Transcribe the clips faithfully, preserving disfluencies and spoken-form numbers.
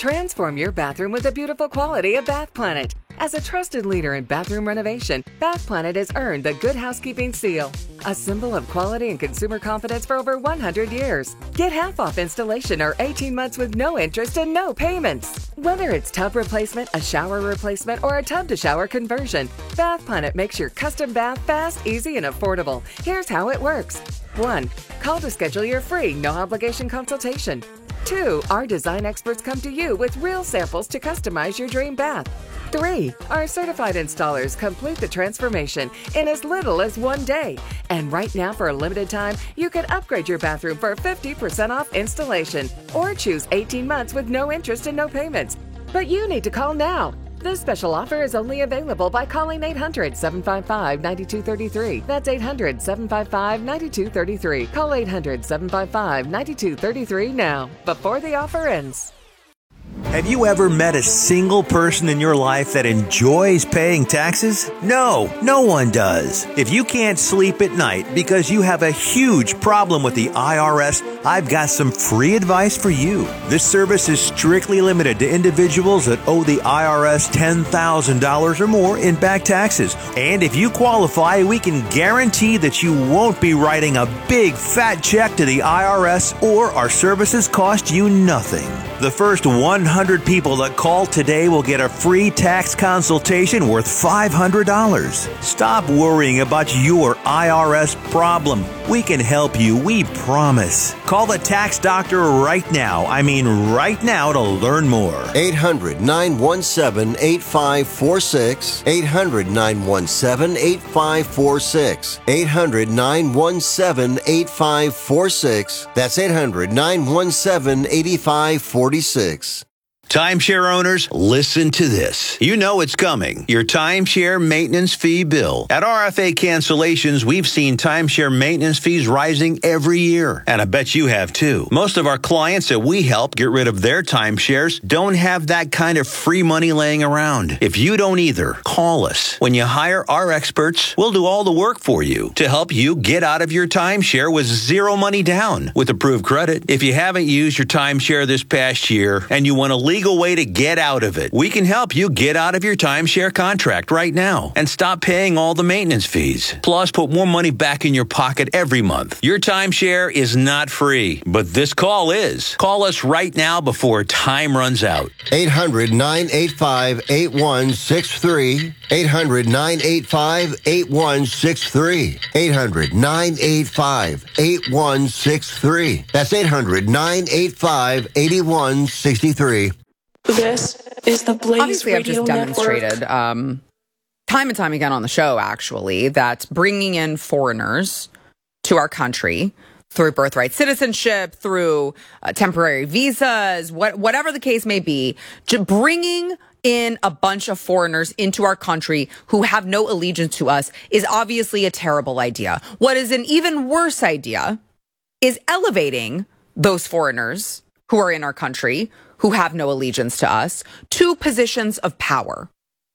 Transform your bathroom with the beautiful quality of Bath Planet. As a trusted leader in bathroom renovation, Bath Planet has earned the Good Housekeeping seal, a symbol of quality and consumer confidence for over one hundred years. Get half off installation or eighteen months with no interest and no payments. Whether it's tub replacement, a shower replacement, or a tub-to-shower conversion, Bath Planet makes your custom bath fast, easy, and affordable. Here's how it works. one. Call to schedule your free, no-obligation consultation. two. Our design experts come to you with real samples to customize your dream bath. three. Our certified installers complete the transformation in as little as one day. And right now, for a limited time, you can upgrade your bathroom for fifty percent off installation or choose eighteen months with no interest and no payments. But you need to call now. This special offer is only available by calling eight hundred, seven five five, nine two three three. That's eight hundred, seven five five, nine two three three. Call eight hundred, seven five five, nine two three three now, before the offer ends. Have you ever met a single person in your life that enjoys paying taxes? No, no one does. If you can't sleep at night because you have a huge problem with the I R S, I've got some free advice for you. This service is strictly limited to individuals that owe the I R S ten thousand dollars or more in back taxes. And if you qualify, we can guarantee that you won't be writing a big fat check to the I R S, or our services cost you nothing. The first one hundred people that call today will get a free tax consultation worth five hundred dollars. Stop worrying about your I R S problem. We can help you, we promise. Call the tax doctor right now. I mean right now to learn more. eight hundred, nine one seven, eight five four six. eight hundred, nine one seven, eight five four six. eight hundred, nine one seven, eight five four six. That's eight hundred, nine one seven, eight five four six. Timeshare owners, listen to this. You know it's coming. Your timeshare maintenance fee bill. At R F A Cancellations, we've seen timeshare maintenance fees rising every year. And I bet you have too. Most of our clients that we help get rid of their timeshares don't have that kind of free money laying around. If you don't either, call us. When you hire our experts, we'll do all the work for you to help you get out of your timeshare with zero money down with approved credit. If you haven't used your timeshare this past year and you want to legal way to get out of it, we can help you get out of your timeshare contract right now and stop paying all the maintenance fees. Plus, put more money back in your pocket every month. Your timeshare is not free, but this call is. Call us right now before time runs out. eight hundred, nine eight five, eight one six three. eight hundred, nine eight five, eight one six three. eight hundred, nine eight five, eight one six three. That's eight hundred, nine eight five, eight one six three. This is the Blaze Obviously, I've Radio just demonstrated Network. um, time and time again on the show, actually, that bringing in foreigners to our country through birthright citizenship, through uh, temporary visas, what, whatever the case may be, j- bringing in a bunch of foreigners into our country who have no allegiance to us is obviously a terrible idea. What is an even worse idea is elevating those foreigners who are in our country, who have no allegiance to us, to positions of power,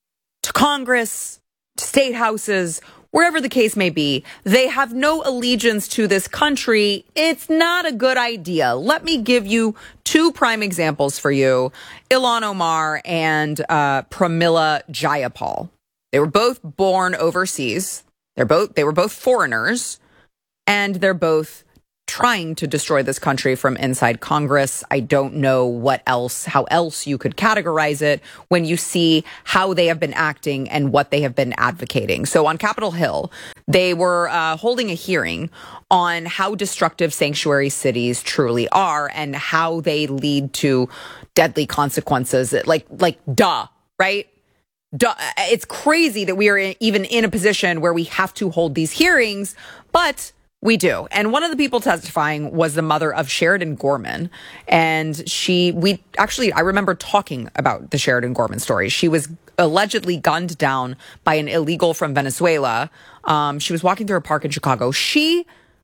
to Congress, to state houses, wherever the case may be. They have no allegiance to this country. It's not a good idea. Let me give you two prime examples for you. Ilhan Omar and uh, Pramila Jayapal. They were both born overseas. They're both, they were both foreigners, and they're both trying to destroy this country from inside Congress. I don't know what else, how else you could categorize it when you see how they have been acting and what they have been advocating. So on Capitol Hill, they were uh, holding a hearing on how destructive sanctuary cities truly are and how they lead to deadly consequences. Like, like, duh, right? Duh. It's crazy that we are in, even in a position where we have to hold these hearings, but we do. And one of the people testifying was the mother of Sheridan Gorman. And she, we actually, I remember talking about the Sheridan Gorman story. She was allegedly gunned down by an illegal from Venezuela. Um, she was walking through a park in Chicago. She,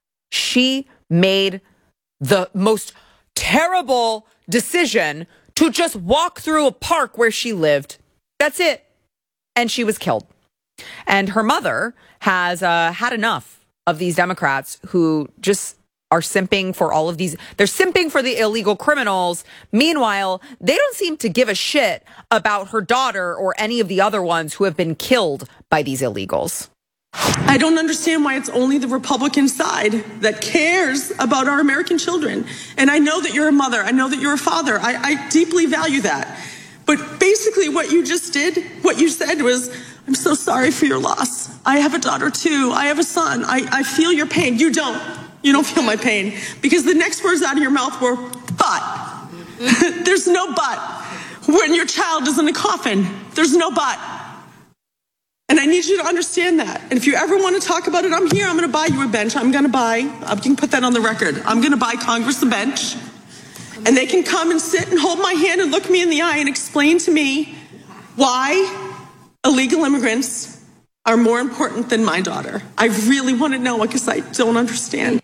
she made the most terrible decision to just walk through a park where she lived. That's it. And she was killed. And her mother has uh, had enough of these Democrats who just are simping for all of these. They're simping for the illegal criminals. Meanwhile, they don't seem to give a shit about her daughter or any of the other ones who have been killed by these illegals. I don't understand why it's only the Republican side that cares about our American children. And I know that you're a mother. I know that you're a father. I, I deeply value that. But basically what you just did, what you said was, I'm so sorry for your loss. I have a daughter too. I have a son. I, I feel your pain. You don't. You don't feel my pain. Because the next words out of your mouth were, but. There's no but. When your child is in a coffin, there's no but. And I need you to understand that. And if you ever want to talk about it, I'm here. I'm going to buy you a bench. I'm going to buy, you can put that on the record. I'm going to buy Congress a bench. And they can come and sit and hold my hand and look me in the eye and explain to me why illegal immigrants are more important than my daughter. I really want to know because I don't understand.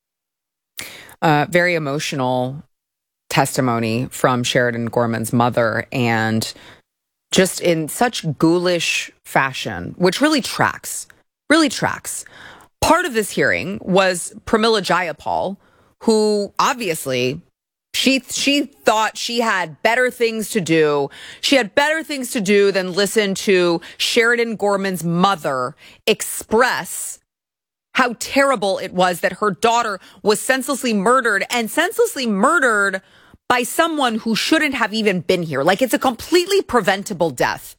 Uh, very emotional testimony from Sheridan Gorman's mother, and just in such ghoulish fashion, which really tracks, really tracks. Part of this hearing was Pramila Jayapal, who obviously she she thought she had better things to do. She had better things to do than listen to Sheridan Gorman's mother express how terrible it was that her daughter was senselessly murdered, and senselessly murdered by someone who shouldn't have even been here. Like, it's a completely preventable death.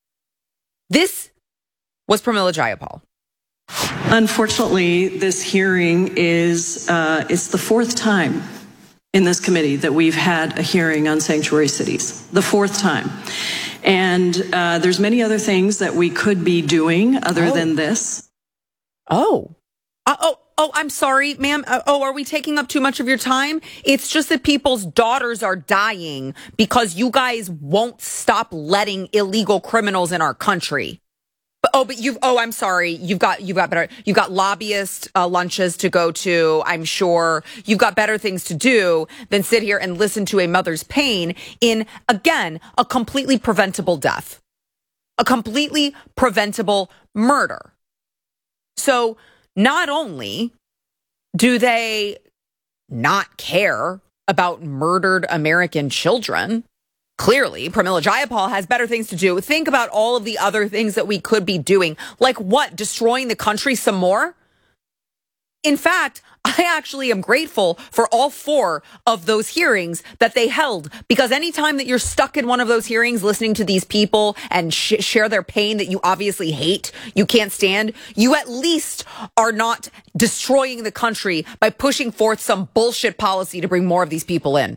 This was Pramila Jayapal. Unfortunately, this hearing is, uh, it's the fourth time in this committee that we've had a hearing on sanctuary cities. The fourth time. And uh, there's many other things that we could be doing other oh. than this. Oh. Uh, oh. Oh, I'm sorry, ma'am. Uh, oh, are we taking up too much of your time? It's just that people's daughters are dying because you guys won't stop letting illegal criminals in our country. But, oh, but you've, oh, I'm sorry. You've got, you've got better, you've got lobbyist uh, lunches to go to. I'm sure you've got better things to do than sit here and listen to a mother's pain in, again, a completely preventable death, a completely preventable murder. So, not only do they not care about murdered American children, clearly Pramila Jayapal has better things to do. Think about all of the other things that we could be doing. Like what? Destroying the country some more? In fact, I actually am grateful for all four of those hearings that they held, because anytime that you're stuck in one of those hearings listening to these people and sh- share their pain that you obviously hate, you can't stand, you at least are not destroying the country by pushing forth some bullshit policy to bring more of these people in.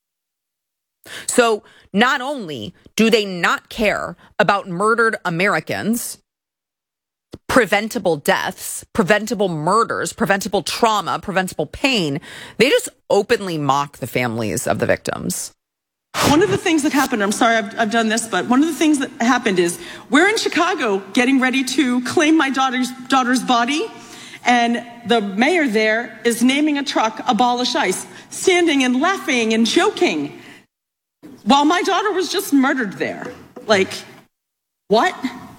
So not only do they not care about murdered Americans, preventable deaths, preventable murders, preventable trauma, preventable pain, they just openly mock the families of the victims. One of the things that happened, I'm sorry I've, I've done this, but one of the things that happened is we're in Chicago getting ready to claim my daughter's daughter's body, and the mayor there is naming a truck Abolish ICE, standing and laughing and joking while my daughter was just murdered there. Like, what?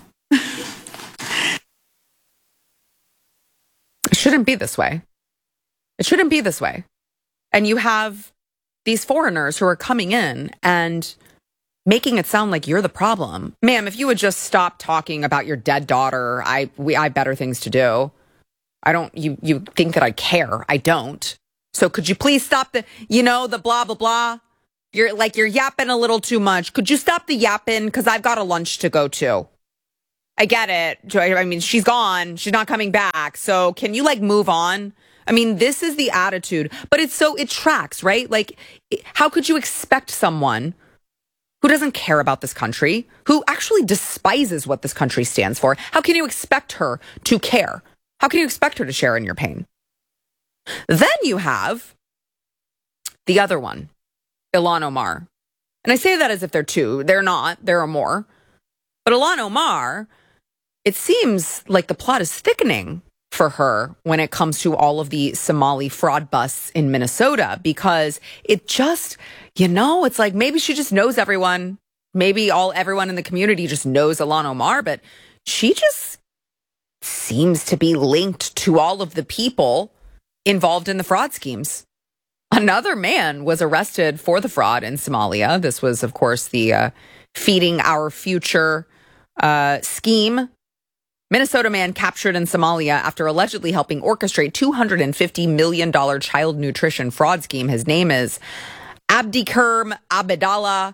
It shouldn't be this way. It shouldn't be this way. And you have these foreigners who are coming in and making it sound like you're the problem. Ma'am, if you would just stop talking about your dead daughter, I we I have better things to do. I don't, you, you think that I care. I don't. So could you please stop the, you know, the blah, blah, blah. You're like, you're yapping a little too much. Could you stop the yapping? Because I've got a lunch to go to. I get it. I mean, she's gone. She's not coming back. So can you like move on? I mean, this is the attitude, but it's so, it tracks, right? Like, how could you expect someone who doesn't care about this country, who actually despises what this country stands for? How can you expect her to care? How can you expect her to share in your pain? Then you have the other one, Ilhan Omar. And I say that as if they're two. They're not. There are more. But Ilhan Omar, it seems like the plot is thickening for her when it comes to all of the Somali fraud busts in Minnesota, because it just, you know, it's like maybe she just knows everyone. Maybe all everyone in the community just knows Ilhan Omar, but she just seems to be linked to all of the people involved in the fraud schemes. Another man was arrested for the fraud in Somalia. This was, of course, the uh, Feeding Our Future uh, scheme. Minnesota man captured in Somalia after allegedly helping orchestrate two hundred fifty million dollars child nutrition fraud scheme. His name is Abdikerm Abdallah.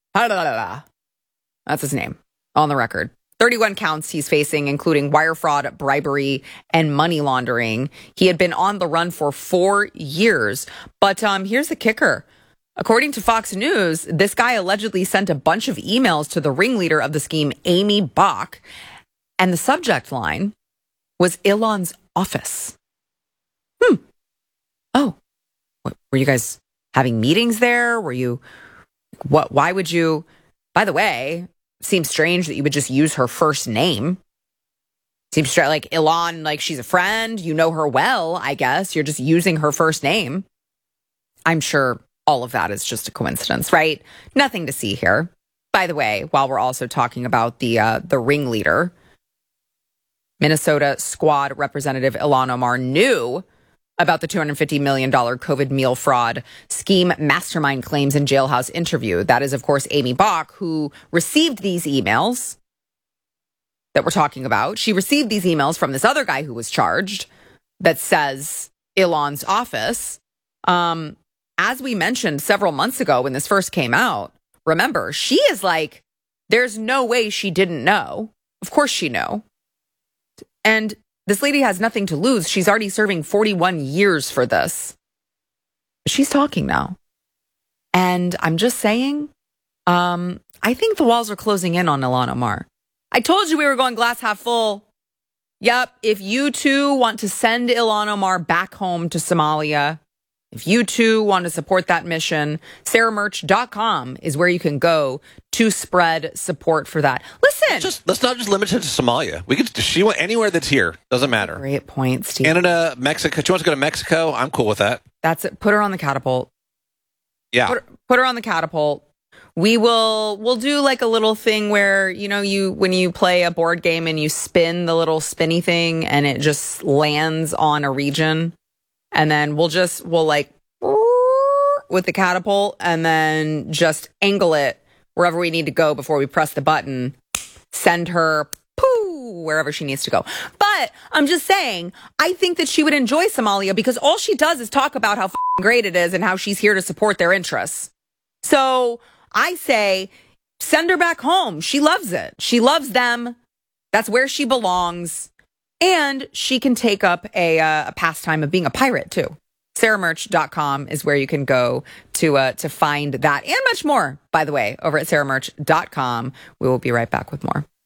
That's his name on the record. thirty-one counts he's facing, including wire fraud, bribery, and money laundering. He had been on the run for four years. But um, here's the kicker. According to Fox News, this guy allegedly sent a bunch of emails to the ringleader of the scheme, Amy Bach, and the subject line was Elon's office. Hmm. Oh, what, were you guys having meetings there? Were you, what, why would you, by the way, seems strange that you would just use her first name. Seems strange, like Elon, like she's a friend. You know her well, I guess. You're just using her first name. I'm sure all of that is just a coincidence, right? Nothing to see here. By the way, while we're also talking about the uh, the ringleader, Minnesota Squad Representative Ilhan Omar knew about the two hundred fifty million dollars COVID meal fraud scheme mastermind claims in Jailhouse interview. That is, of course, Amy Bach, who received these emails that we're talking about. She received these emails from this other guy who was charged that says Elon's office. Um, as we mentioned several months ago when this first came out, remember, she is like, there's no way she didn't know. Of course she knew. And this lady has nothing to lose. She's already serving forty-one years for this. She's talking now. And I'm just saying, um, I think the walls are closing in on Ilhan Omar. I told you we were going glass half full. Yep, if you too want to send Ilhan Omar back home to Somalia, if you too want to support that mission, sarah merch dot com is where you can go to spread support for that. Listen. Just, let's not just limit it to Somalia. We could, she went anywhere that's here. Doesn't matter. Great point, Steve. Canada, Mexico. She wants to go to Mexico. I'm cool with that. That's it. Put her on the catapult. Yeah. Put, put her on the catapult. We will, we'll do like a little thing where, you know, you, when you play a board game and you spin the little spinny thing and it just lands on a region. And then we'll just, we'll like with the catapult and then just angle it wherever we need to go before we press the button. Send her poo wherever she needs to go. But I'm just saying, I think that she would enjoy Somalia because all she does is talk about how great it is and how she's here to support their interests. So I say, send her back home. She loves it. She loves them. That's where she belongs. And she can take up a, uh, a pastime of being a pirate, too. sarah merch dot com is where you can go to uh, to find that and much more, by the way, over at sarah merch dot com. We will be right back with more.